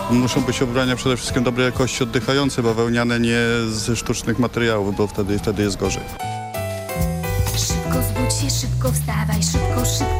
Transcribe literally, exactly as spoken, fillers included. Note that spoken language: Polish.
Muszą być ubrania przede wszystkim dobrej jakości, oddychające, bawełniane, nie ze sztucznych materiałów, bo wtedy, wtedy jest gorzej. Szybko zbudź się, szybko wstawaj, szybko, szybko